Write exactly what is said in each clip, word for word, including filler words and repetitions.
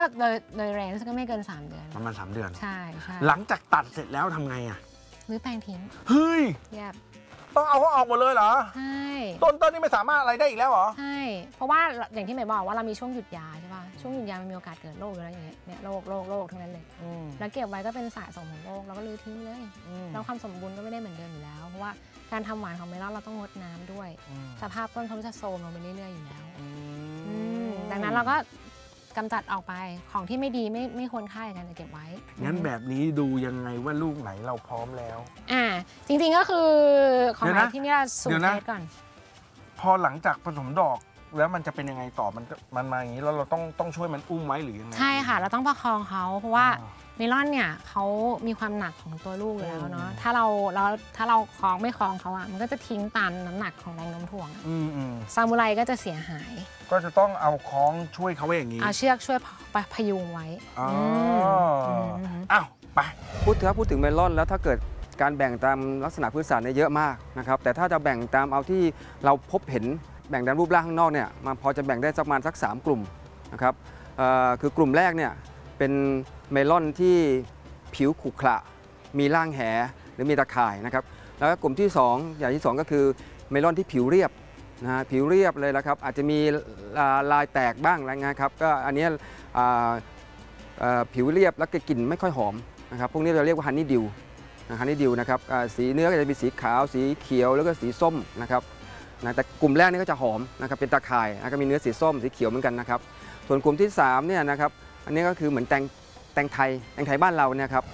โดยโดยเรนจ์ก็ไม่เกินสามเดือนประมาณสามเดือนใช่ใช่หลังจากตัดเสร็จแล้วทำไงอ่ะหรือแปลงทิ้งเฮ้ยต้องเอาเขาออกหมดเลยเหรอใช่ต้นต้นนี่ไม่สามารถอะไรได้อีกแล้วเหรอใช่เพราะว่าอย่างที่เมย์บอกว่าเรามีช่วงหยุดยาใช่ป่ะช่วงหยุดยามันมีโอกาสเกิดโรคอะไรอย่างเงี้ยเนี่ยโรคโรคโรคทั้งนั้นเลยแล้วเก็บไว้ก็เป็นสะสมของโรคแล้วก็ลื้อทิ้งเลยแล้วความสมบูรณ์ก็ไม่ได้เหมือนเดิมอยู่แล้วเพราะว่าการทำหวานของเมลอนเราต้องงดน้ำด้วยสภาพต้นเขาจะโทรมลงไปเรื่อยๆอยู่แล้วดังนั้นเราก็กำจัดออกไปของที่ไม่ดีไม่ไม่ควรค่ากันจะเก็บไว้งั้นแบบนี้ดูยังไงว่าลูกไหนเราพร้อมแล้วอ่าจริงๆก็คือของไหนที่นี่เราสูตรเทสก่อนพอหลังจากผสมดอกแล้วมันจะเป็นยังไงต่อมันมันมาอย่างนี้แล้วเราต้องต้องช่วยมันอุ้มไว้หรือยังไงใช่ค่ะเราต้องประคองเขาเพราะว่าเมลอนเนี่ยเขามีความหนักของตัวลูกอยู่แล้วเนาะถ้าเราเราถ้าเราคล้องไม่คล้องเขาอ่ะมันก็จะทิ้งตามน้ำหนักของแรงโน้มถ่วงซามูไรก็จะเสียหายก็จะต้องเอาคล้องช่วยเขาไว้อย่างนี้เอาเชือกช่วยพยุงไว้อ๋ออ้าวไปพูดถึงพูดถึงเมลอนแล้วถ้าเกิดการแบ่งตามลักษณะพื้นฐานเนี่ยเยอะมากนะครับแต่ถ้าจะแบ่งตามเอาที่เราพบเห็นแบ่งตามรูปร่างข้างนอกเนี่ยมันพอจะแบ่งได้ประมาณสักสามกลุ่มนะครับคือกลุ่มแรกเนี่ยเป็นเมลอนที่ผิวขรุขระมีร่างแหหรือมีตะข่ายนะครับแล้วกลุ่มที่สองอย่างที่สองก็คือเมลอนที่ผิวเรียบนะฮะผิวเรียบเลยแล้วครับอาจจะมีลายแตกบ้างอะไรเงี้ยครับก็อันนี้ผิวเรียบแล้วก็กลิ่นไม่ค่อยหอมนะครับพวกนี้เราเรียกว่าฮันนี่ดิวฮันนี่ดิวนะครับสีเนื้อก็จะมีสีขาวสีเขียวแล้วก็สีส้มนะครับนะแต่กลุ่มแรกนี่ก็จะหอมนะครับเป็นตะข่ายแล้วก็มีเนื้อสีส้มสีเขียวเหมือนกันนะครับส่วนกลุ่มที่สามเนี่ยนะครับอันนี้ก็คือเหมือนแตงแตงไทยแตงไทยบ้านเราเนี่ยครับ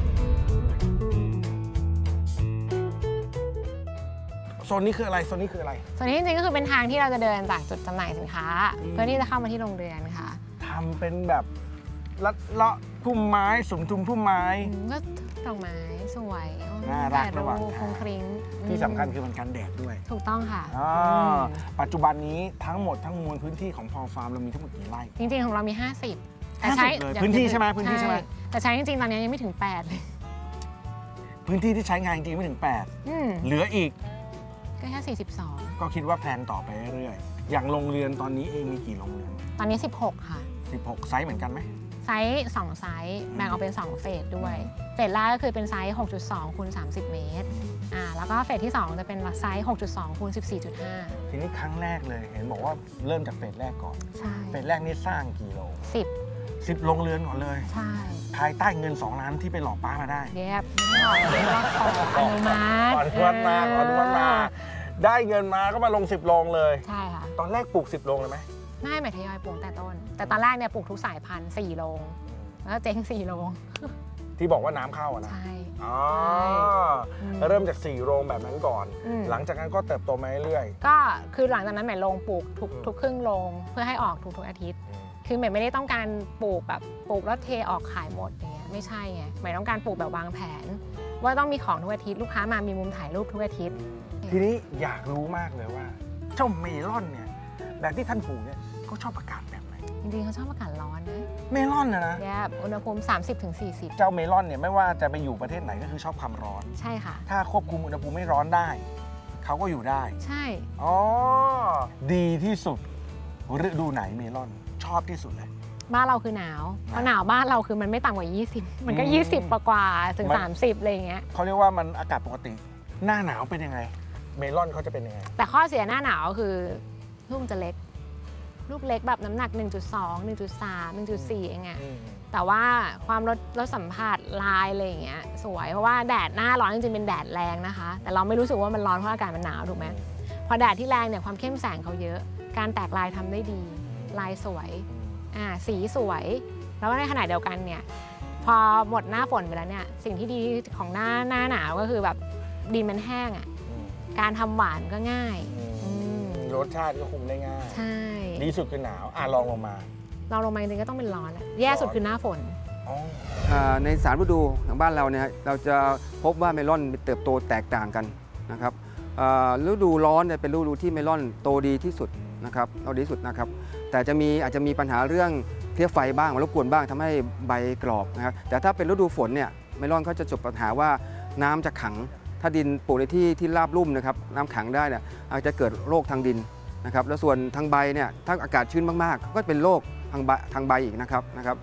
โซนนี้คืออะไรโซนนี้คืออะไรโซนนี้จริงๆก็คือเป็นทางที่เราจะเดินจากจุดจำหน่ายสินค้าเพื่อที่จะเข้ามาที่โรงเรือนค่ะทำเป็นแบบลัดเลาะพุ่มไม้สุมทุมพุ่มไม้ก็ดอกไม้สวยน่ารักระหว่างทางคริ้งที่สำคัญคือมันกันแดดด้วยถูกต้องค่ะปัจจุบันนี้ทั้งหมดทั้งมวลพื้นที่ของพอฟาร์มเรามีทั้งหมดกี่ไร่จริงๆของเรามีห้าสิบแต่ใช้พื้นที่ใช่ไหมพื้นที่ใช่ไหมแต่ใช้จริงๆตอนนี้ยังไม่ถึงแปดเลยพื้นที่ที่ใช้งานจริงไม่ถึงแปดเหลืออีกก็แค่สี่สิบสองก็คิดว่าแพลนต่อไปเรื่อยๆอย่างโรงเรือนตอนนี้เองมีกี่โรงเรือนตอนนี้สิบหกค่ะสิบหกไซส์เหมือนกันไหมไซส์สองไซส์แบ่งออกเป็นสองเฟสด้วยเฟสแรกก็คือเป็นไซส์ หกจุดสองคูณสามสิบ เมตรอ่าแล้วก็เฟสที่สองจะเป็นไซส์ หกจุดสองคูณสิบสี่จุดห้าทีนี้ครั้งแรกเลยเห็นบอกว่าเริ่มจากเฟสแรกก่อนใช่เฟสแรกนี่สร้างกี่โรงสิบสิบโรงเรือนก่อนเลยใช่ภายใต้เงินสองล้านที่ไปหลอกป้ามาได้เย็บไม่หน่อยขออนุมัติขออนุมัติมาขออนุมัติมาได้เงินมาก็มาลงสิบโรงเลยใช่ค่ะตอนแรกปลูกสิบโรงเลยไหมไม่หมายทยอยปลูกแต่ต้นแต่ตอนแรกเนี่ยปลูกทุกสายพันธุ์สี่โรงแล้วเจ๊งสี่โรงที่บอกว่าน้ำเข้าอะนะใช่อ๋อเริ่มจากสี่โรงแบบนั้นก่อนหลังจากนั้นก็เติบโตมาเรื่อยๆก็คือหลังจากนั้นแหม่ลงปลูกทุกทุกครึ่งโรงเพื่อให้ออกทุกทุกอาทิตย์คือแหม่ไม่ได้ต้องการปลูกแบบปลูกแล้วเทออกขายหมดอย่างเงี้ยไม่ใช่ไงแหม่ต้องการปลูกแบบวางแผนว่าต้องมีของทุกอาทิตย์ลูกค้ามามีมุมถ่ายรูปทุกอาทิตย์ทีนี้อยากรู้มากเลยว่าเจ้าเมลอนเนี่ยแบบที่ท่านปลูกเนี่ยเขาชอบอากาศแบบไหนจริงๆเขาชอบอากาศร้อนนะเมลอนนะนะแย่อุณหภูมิ สามสิบถึงสี่สิบเจ้าเมลอนเนี่ยไม่ว่าจะไปอยู่ประเทศไหนก็คือชอบความร้อนใช่ค่ะถ้าควบคุมอุณหภูมิไม่ร้อนได้เขาก็อยู่ได้ใช่อ๋อดีที่สุดฤดูไหนเมลอนชอบที่สุดเลยบ้านเราคือหนาวเพราะหนาวบ้านเราคือมันไม่ต่ำกว่ายี่สิบมันก็ยี่สิบกว่าถึงสามสิบอะไรอย่างเงี้ยเขาเรียกว่ามันอากาศปกติหน้าหนาวเป็นยังไงเมลอนเขาจะเป็นยังไงแต่ข้อเสียหน้าหนาวคือลูกจะเล็กลูกเล็กแบบน้ำหนัก หนึ่งจุดสอง หนึ่งจุดสาม หนึ่งจุดสี่ เองอะแต่ว่าความรสรสสัมผัสลายอะไรอย่างเงี้ยสวยเพราะว่าแดดหน้าร้อนจริงๆเป็นแดดแรงนะคะแต่เราไม่รู้สึกว่ามันร้อนเพราะอากาศมันหนาวถูกไหมพอแดดที่แรงเนี่ยความเข้มแสงเขาเยอะการแตกลายทำได้ดีลายสวยอ่าสีสวยแล้วก็ในขณะเดียวกันเนี่ยพอหมดหน้าฝนไปแล้วเนี่ยสิ่งที่ดีของหน้าหน้าหนาวก็คือแบบดินมันแห้งอ่ะการทำหวานก็ง่ายรสชาติก็คุมได้ง่ายใช่ดีสุดคือหนาวอ่ะลองลงมาลองลงมาจริงๆก็ต้องเป็นร้อนแย่สุดคือหน้าฝนในสามฤดูของบ้านเราเนี่ยเราจะพบว่าเมลอนเติบโตแตกต่างกันนะครับฤดูร้อนเนี่ยเป็นฤดูที่เมลอนโตดีที่สุดนะครับโตดีที่สุดนะครับแต่จะมีอาจจะมีปัญหาเรื่องเพลี้ยไฟบ้างมารบกวนบ้างทำให้ใบกรอบนะครับแต่ถ้าเป็นฤดูฝนเนี่ยเมลอนเขาจะจบปัญหาว่าน้ำจะขังถ้าดินปลูกในที่ที่ราบลุ่มนะครับน้ำขังได้เนี่ยอาจจะเกิดโรคทางดินนะครับแล้วส่วนทางใบเนี่ยถ้าอากาศชื้นมากๆก็เป็นโรคทางใบทางใบอีกนะครับนะครับ